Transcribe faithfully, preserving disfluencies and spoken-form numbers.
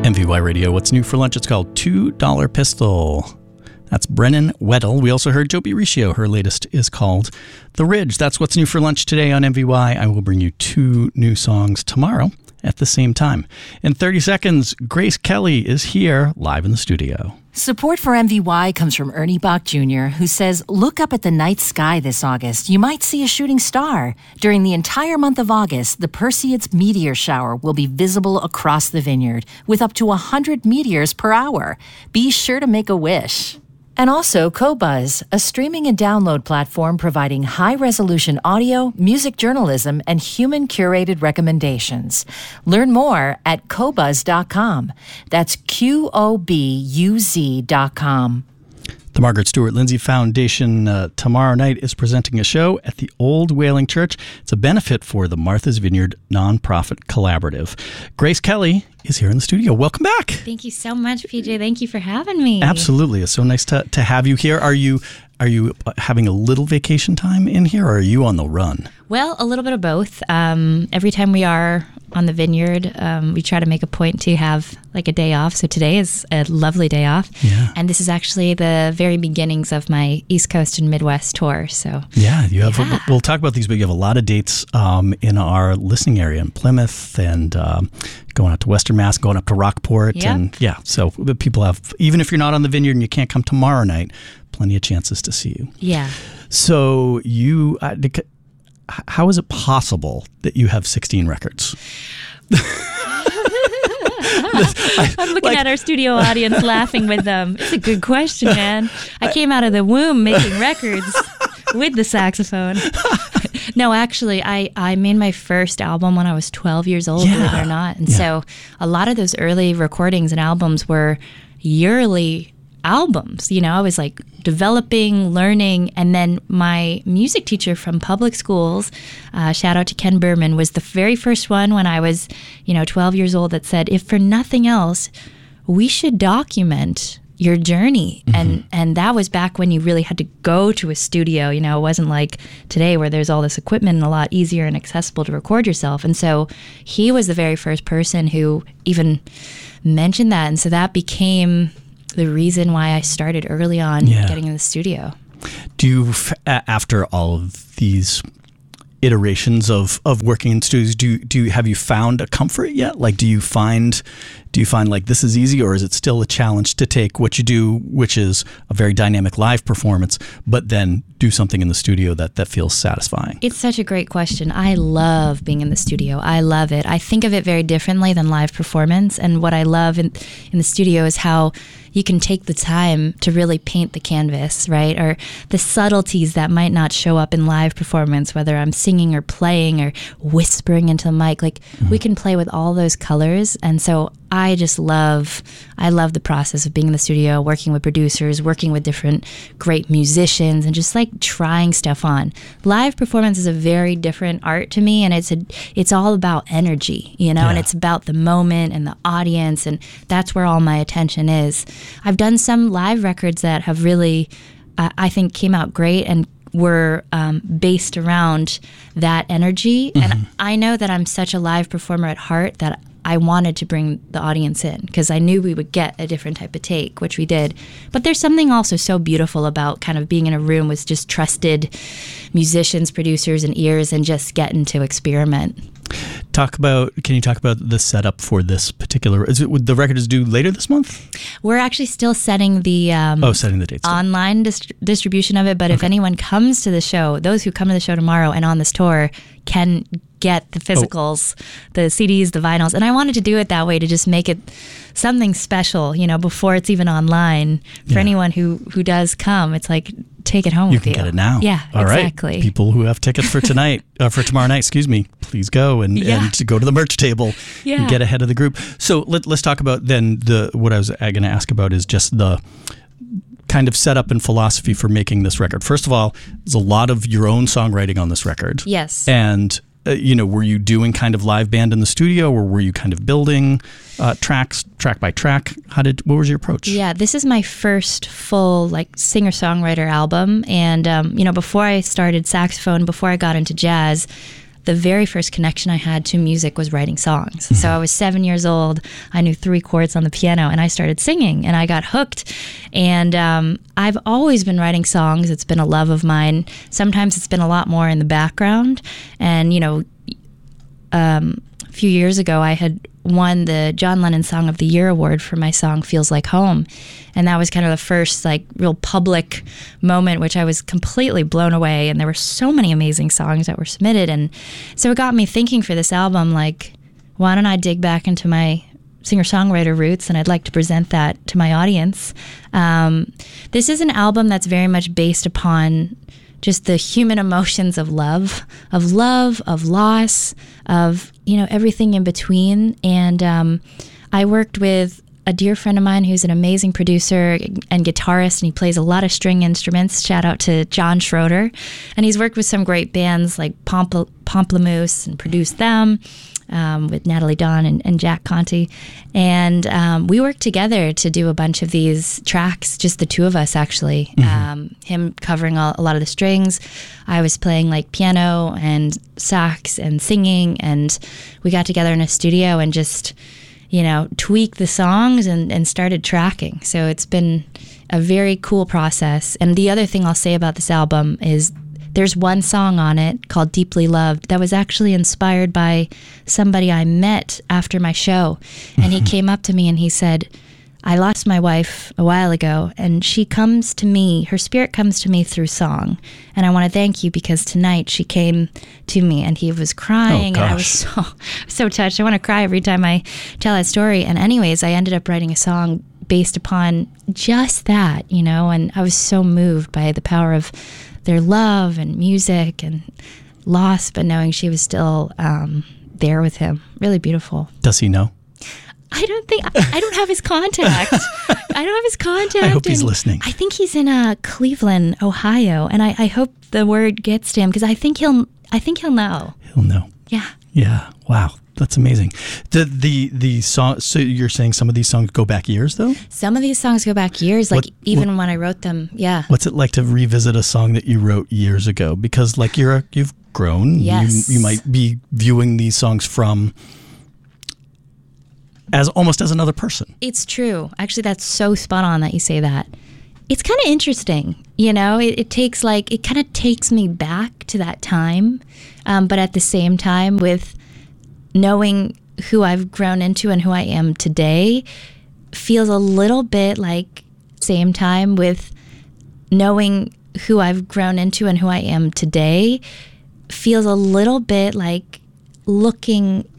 M V Y Radio, what's new for lunch? It's called two dollar Pistol. That's Brennan Weddle. We also heard Joby Riccio. Her latest is called The Ridge. That's what's new for lunch today on M V Y. I will bring you two new songs tomorrow at the same time. In thirty seconds, Grace Kelly is here live in the studio. Support for M V Y comes from Ernie Bach Junior, who says, look up at the night sky this August. You might see a shooting star. During the entire month of August, the Perseids meteor shower will be visible across the vineyard with up to one hundred meteors per hour. Be sure to make a wish. And also Qobuz, a streaming and download platform providing high-resolution audio, music journalism, and human-curated recommendations. Learn more at Qobuz dot com. That's Q O B U Z dot com. The Margaret Stewart Lindsay Foundation uh, tomorrow night is presenting a show at the Old Whaling Church. It's a benefit for the Martha's Vineyard Nonprofit Collaborative. Grace Kelly is here in the studio. Welcome back. Thank you so much, P J. Thank you for having me. Absolutely. It's so nice to, to have you here. Are you are you having a little vacation time in here, or are you on the run? Well, a little bit of both. Um, every time we are on the vineyard, um, we try to make a point to have like a day off. So today is a lovely day off. Yeah. And this is actually the very beginnings of my East Coast and Midwest tour. So yeah, you have. Yeah. We'll talk about these, but you have a lot of dates um, in our listening area in Plymouth and um, going out to Western Mass, going up to Rockport. Yep. And yeah, so the people have, even if you're not on the vineyard and you can't come tomorrow night, plenty of chances to see you. Yeah. So you, uh, how is it possible that you have sixteen records? I'm looking like, at our studio audience laughing with them. It's a good question, man. I came out of the womb making records with the saxophone. No, actually, I, I made my first album when I was twelve years old, yeah. believe it or not. And yeah. so a lot of those early recordings and albums were yearly albums. You know, I was like developing, learning, and then my music teacher from public schools, uh, shout out to Ken Berman, was the very first one when I was, you know, twelve years old that said, if for nothing else, we should document your journey. Mm-hmm. And and that was back when you really had to go to a studio. You know, it wasn't like today where there's all this equipment and a lot easier and accessible to record yourself. And so he was the very first person who even mentioned that. And so that became the reason why I started early on yeah. getting in the studio. Do you, after all of these iterations of, of working in studios, do do you, have you found a comfort yet? Like, do you find do you find like this is easy, or is it still a challenge to take what you do, which is a very dynamic live performance, but then do something in the studio that, that feels satisfying? It's such a great question. I love being in the studio. I love it. I think of it very differently than live performance. And what I love in, in the studio is how you can take the time to really paint the canvas, right? Or the subtleties that might not show up in live performance, whether I'm singing or playing or whispering into the mic. Like mm-hmm. we can play with all those colors. And so I just love, I love the process of being in the studio, working with producers, working with different great musicians, and just like trying stuff on. Live performance is a very different art to me, and it's a, it's all about energy, you know, yeah. and it's about the moment and the audience, and that's where all my attention is. I've done some live records that have really, uh, I think, came out great and were um, based around that energy. Mm-hmm. And I know that I'm such a live performer at heart that I wanted to bring the audience in because I knew we would get a different type of take, which we did. But there's something also so beautiful about kind of being in a room with just trusted musicians, producers, and ears, and just getting to experiment. Talk about, can you talk about the setup for this particular, is it, the record is due later this month? We're actually still setting the um, oh, setting the dates online dist- distribution of it, but okay. if anyone comes to the show, those who come to the show tomorrow and on this tour can get the physicals, oh. the C Ds, the vinyls. And I wanted to do it that way to just make it something special, you know, before it's even online. For yeah. anyone who, who does come, it's like, take it home you with you. You can get it now. Yeah, All exactly. right. People who have tickets for tonight, uh, for tomorrow night, excuse me, please go and, yeah. and to go to the merch table yeah. and get ahead of the group. So let, let's talk about then the, what I was going to ask about is just the kind of setup and philosophy for making this record. First of all, there's a lot of your own songwriting on this record. Yes. And Uh, you know, were you doing kind of live band in the studio, or were you kind of building uh, tracks, track by track? How did, what was your approach? Yeah, this is my first full like singer-songwriter album. And, um, you know, before I started saxophone, before I got into jazz, the very first connection I had to music was writing songs. Mm-hmm. So I was seven years old. I knew three chords on the piano, and I started singing, and I got hooked. And um, I've always been writing songs. It's been a love of mine. Sometimes it's been a lot more in the background. And, you know, um, a few years ago, I had won the John Lennon Song of the Year award for my song Feels Like Home. And that was kind of the first like real public moment, which I was completely blown away. And there were so many amazing songs that were submitted. And so it got me thinking for this album, like, why don't I dig back into my singer-songwriter roots, and I'd like to present that to my audience. Um, this is an album that's very much based upon just the human emotions of love, of love, of loss, of, you know, everything in between. And um, I worked with a dear friend of mine who's an amazing producer and guitarist, and he plays a lot of string instruments. Shout out to John Schroeder. And he's worked with some great bands like Pompl- Pomplamoose and produced them. Um, with Natalie Dawn and, and Jack Conte. And um, we worked together to do a bunch of these tracks, just the two of us, actually. Mm-hmm. Um, him covering all, a lot of the strings. I was playing like piano and sax and singing, and we got together in a studio and just, you know, tweaked the songs and, and started tracking. So it's been a very cool process. And the other thing I'll say about this album is there's one song on it called Deeply Loved that was actually inspired by somebody I met after my show. And he came up to me and he said, I lost my wife a while ago, and she comes to me, her spirit comes to me through song. And I want to thank you because tonight she came to me. And he was crying, oh, and I was so, so touched. I want to cry every time I tell that story. And anyways, I ended up writing a song based upon just that, you know, and I was so moved by the power of their love and music and loss, but knowing she was still um, there with him. Really beautiful. Does he know? I don't think, I, I don't have his contact. I don't have his contact. I hope he's listening. I think he's in uh, Cleveland, Ohio, and I, I hope the word gets to him because I think he'll, I think he'll know. He'll know. Yeah. Yeah. Wow. That's amazing. The the the song. So you're saying some of these songs go back years, though? Some of these songs go back years, like what, even what, when I wrote them. Yeah. What's it like to revisit a song that you wrote years ago? Because like you're a, you've grown. Yes. You, you might be viewing these songs from as almost as another person. It's true. Actually, that's so spot on that you say that. It's kind of interesting, you know. It, it takes like it kind of takes me back to that time, um, but at the same time with knowing who I've grown into and who I am today feels a little bit like same time with knowing who I've grown into and who I am today feels a little bit like looking